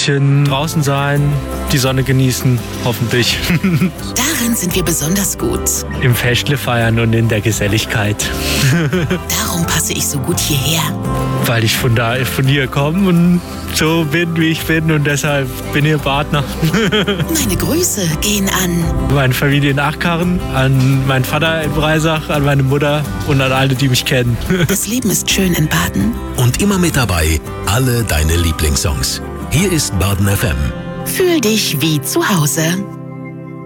bisschen draußen sein, die Sonne genießen, hoffentlich. Darin sind wir besonders gut. Im Festle feiern und in der Geselligkeit. Darum passe ich so gut hierher. Weil ich von hier komme und so bin, wie ich bin und deshalb bin ich Partner. Meine Grüße gehen an Meine Familie in Achkarren, an meinen Vater in Breisach, an meine Mutter und an alle, die mich kennen. Das Leben ist schön in Baden. Und immer mit dabei, alle deine Lieblingssongs. Hier ist Baden FM. Fühl dich wie zu Hause.